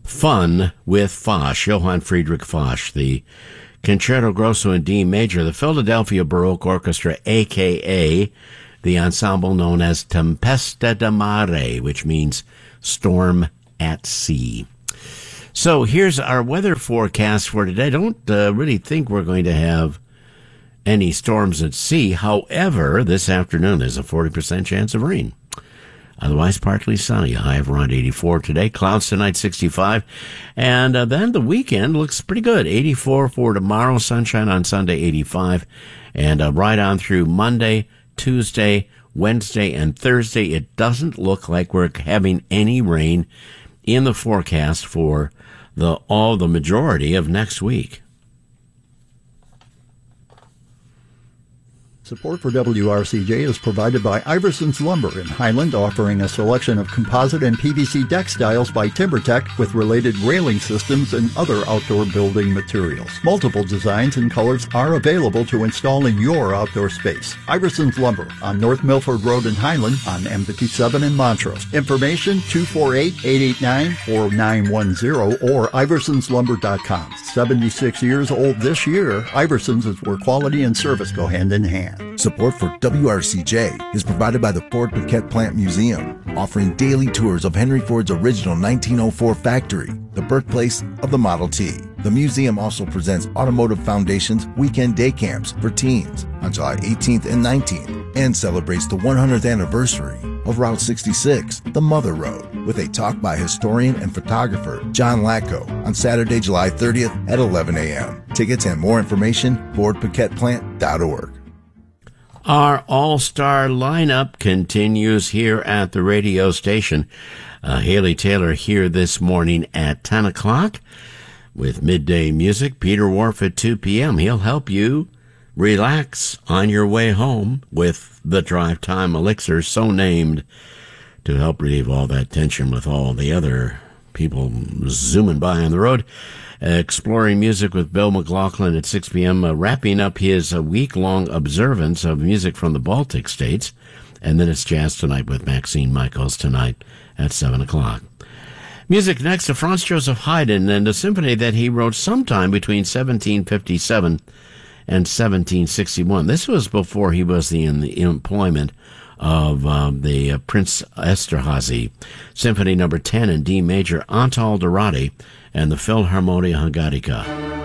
Fun with Foch, Johann Friedrich Foch, the Concerto Grosso in D major, the Philadelphia Baroque Orchestra, a.k.a. the ensemble known as Tempesta di Mare, which means storm at sea. So here's our weather forecast for today. I don't really think we're going to have any storms at sea. However, this afternoon there's a 40% chance of rain. Otherwise, partly sunny, a high of around 84 today. Clouds tonight, 65. And then the weekend looks pretty good. 84 for tomorrow, sunshine on Sunday, 85. And right on through Monday, Tuesday, Wednesday, and Thursday, it doesn't look like we're having any rain in the forecast for the majority of next week. Support for WRCJ is provided by Iverson's Lumber in Highland, offering a selection of composite and PVC deck styles by TimberTech with related railing systems and other outdoor building materials. Multiple designs and colors are available to install in your outdoor space. Iverson's Lumber on North Milford Road in Highland on M57 in Montrose. Information 248-889-4910 or iversonslumber.com. 76 years old this year, Iverson's is where quality and service go hand in hand. Support for WRCJ is provided by the Ford Piquette Plant Museum, offering daily tours of Henry Ford's original 1904 factory, the birthplace of the Model T. The museum also presents Automotive Foundation's weekend day camps for teens on July 18th and 19th and celebrates the 100th anniversary of Route 66, the Mother Road, with a talk by historian and photographer John Latko on Saturday, July 30th at 11 a.m. Tickets and more information, FordPiquettePlant.org. Our all-star lineup continues here at the radio station. Haley Taylor here this morning at 10 o'clock with midday music. Peter Wharf at 2 p.m. He'll help you relax on your way home with the Drive Time Elixir, so named to help relieve all that tension with all the other people zooming by on the road. Exploring music with Bill McLaughlin at 6 p.m., wrapping up his week-long observance of music from the Baltic states. And then it's Jazz Tonight with Maxine Michaels tonight at 7 o'clock. Music next to Franz Joseph Haydn and a symphony that he wrote sometime between 1757 and 1761. This was before he was in the employment of the Prince Esterhazy. Symphony number 10 in D major, Antal Dorati and the Philharmonia Hungarica.